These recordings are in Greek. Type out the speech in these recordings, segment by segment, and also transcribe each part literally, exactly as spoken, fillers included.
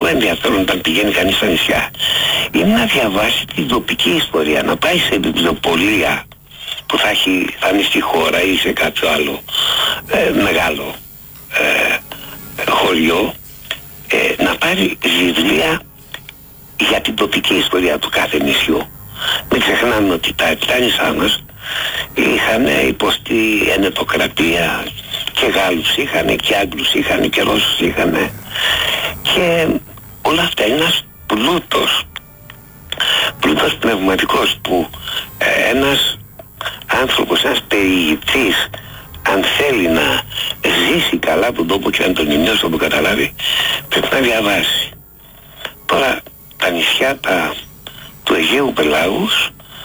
ενδιαφέρον όταν πηγαίνει κανείς στα νησιά είναι να διαβάσει την τοπική ιστορία, να πάει σε βιβλιοπωλεία που θα, έχει, θα είναι στη χώρα ή σε κάποιο άλλο ε, μεγάλο ε, χωριό, ε, να πάρει βιβλία για την τοπική ιστορία του κάθε νησιού. Μην ξεχνάμε ότι τα επτά νησιά μας είχαν υποστεί ενετοκρατία, και Γάλλους είχαν και Άγγλους είχαν και Ρώσους είχαν, και όλα αυτά είναι ένας πλούτος πλούτος πνευματικός που ε, ένας άνθρωπος, ένας περιηγητής, αν θέλει να ζήσει καλά τον τόπο και αν τον νιώσει, τον καταλάβει, πρέπει να διαβάσει. Τώρα τα νησιά τα, του Αιγαίου Πελάγους,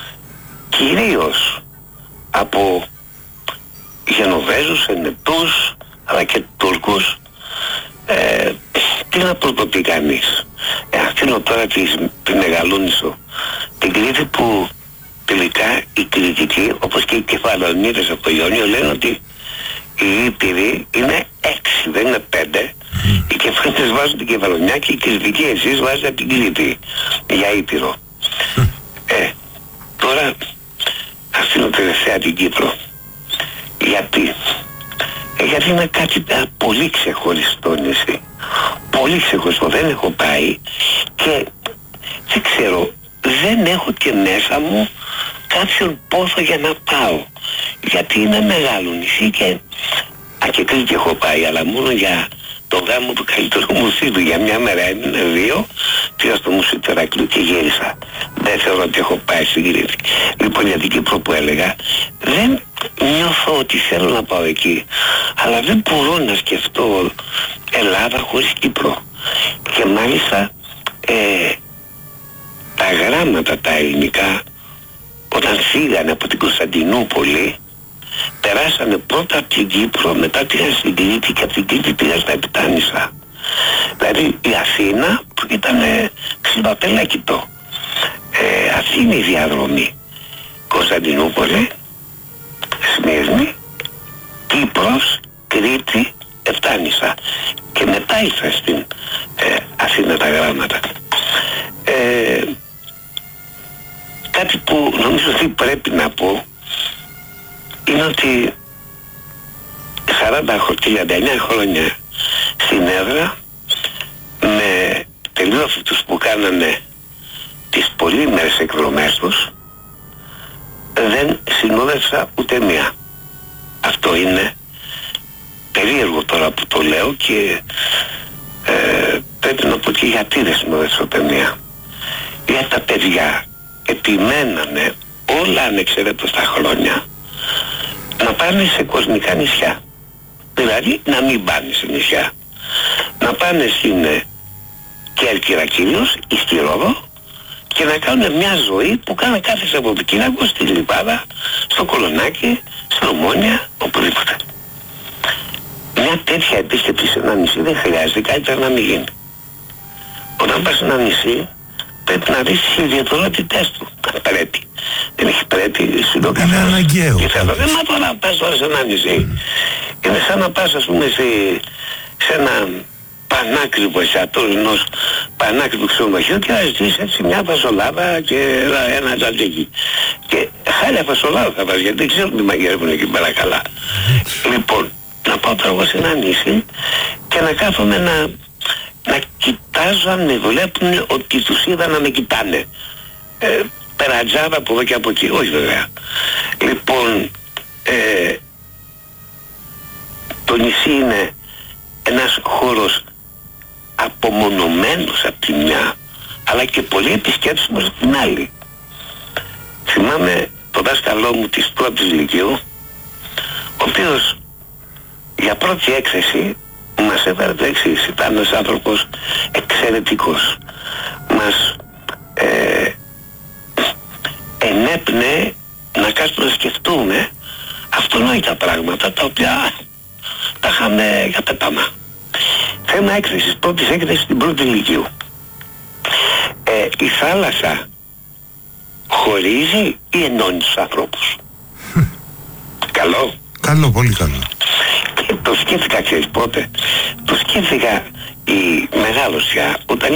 κυρίως από Γενοβέζους, Ενετούς αλλά και Τούρκους, ε, τι να πρωτοπεί κανείς. Ε, αφήνω τώρα της, την Μεγαλούνισσο, την Κρήτη, που τελικά οι κριτικοί, όπως και οι κεφαλονίτες από το Ιόνιο, λένε ότι οι Ήπειροι είναι έξι, δεν είναι πέντε. Οι κεφαλονίτες βάζουν την Κεφαλονιά και οι κριτικοί εσείς βάζετε την Κρήτη για Ήπειρο. Ε, τώρα αφήνω τελευταία την Κύπρο. Γιατί? Ε, γιατί είναι κάτι α, πολύ ξεχωριστό νησί. Πολύ ξεχωριστό. Δεν έχω πάει και δεν ξέρω, δεν έχω και μέσα μου κάποιον πόθο για να πάω. Γιατί είναι μεγάλο νησί και α, και Κρήτη έχω πάει, αλλά μόνο για το γάμο του καλύτερου μου φίλου. Για μια μέρα έμεινα, δύο, πήγα στο Μουσείο του Ηρακλείου και γύρισα. Δεν θεωρώ ότι έχω πάει στην Κρήτη. Λοιπόν, για την Κύπρο που έλεγα, δεν νιώθω ότι θέλω να πάω εκεί, αλλά δεν μπορώ να σκεφτώ Ελλάδα χωρίς Κύπρο. Και μάλιστα ε, τα γράμματα τα ελληνικά, όταν φύγανε από την Κωνσταντινούπολη, περάσανε πρώτα από την Κύπρο, μετά πήγαν στην Κρήτη και από την Κρήτη πήγαν στα Επτάνησα. Δηλαδή η Αθήνα που ήταν ξυπαπελέκητο. Ε, αυτή είναι η διαδρομή. Κωνσταντινούπολη, Σμύρνη, Κύπρος, Κρήτη, Επτάνησα. Και μετά ήρθα στην ε, Αθήνα τα γράμματα. Ε, κάτι που νομίζω ότι πρέπει να πω είναι ότι σαράντα, τριάντα εννέα χρόνια στην έδρα, με τελειόφυτους που κάνανε τις πολύμερες εκδρομές τους, δεν συνόδευσα ούτε μία. Αυτό είναι περίεργο τώρα που το λέω και ε, πρέπει να πω και γιατί δεν συνόδευσα ούτε μία. Γιατί τα παιδιά επιμένανε όλα ανεξαιρέτως τα χρόνια να πάνε σε κοσμικά νησιά. Δηλαδή να μην πάνε σε νησιά. Να πάνε στην Κέρκυρα κυρίως ή στη Ρόδο και να κάνουν μια ζωή που κάνουν κάθε Σαββατοκύριακο στη Λιβάδα, στο Κολονάκι, στην Ομόνια, οπουδήποτε. Μια τέτοια επίσκεψη σε ένα νησί δεν χρειάζεται, καλύτερα να μην γίνει. Όταν πας σε ένα νησί πρέπει να δεις τις ιδιαιτερότητές του. Πρέπει. Δεν έχει πρέπει, σου το καθένας. Είναι αναγκαίο. Και θέλω, δεν μάθω να πας τώρα σε ένα νησί. Mm. Είναι σαν να πας, ας πούμε, σε, σε ένα πανάκριβο εστιατόριο ενός πανάκριβου ξενοδοχείου και να ζητήσεις έτσι μια φασολάδα και ένα, ένα τζατζίκι. Και χάλια φασολάδα θα πας, γιατί δεν ξέρουν τι μαγειρεύουν εκεί πέρα καλά. Mm. Λοιπόν, να πάω τώρα εγώ σε ένα νησί και να κάθομαι να, να κοιτάζω αν με βλέπουν ότι τους είδα να με κοιτάνε. Ε, περατζάδα από εδώ και από εκεί, όχι βέβαια. Λοιπόν, ε, το νησί είναι ένας χώρος απομονωμένος από τη μια, αλλά και πολύ επισκέψιμος από την άλλη. Θυμάμαι τον δάσκαλό μου της πρώτης λυκείου, ο οποίος για πρώτη έκθεση μας έφερε το εξής. Ήταν ένας άνθρωπος εξαιρετικός. Μας ε, ενέπνεε να κάτσουμε να σκεφτούμε αυτονόητα πράγματα τα οποία τα είχαμε για πέταμα. Θέμα έκθεσης, πρώτης έκθεσης στην πρώτη λυκείου. Ε, η θάλασσα χωρίζει ή ενώνει τους ανθρώπους? Καλό. Καλό, πολύ καλό. Και το σκέφτηκα, ξέρεις πότε? Το σκέφτηκα η μεγάλωσια όταν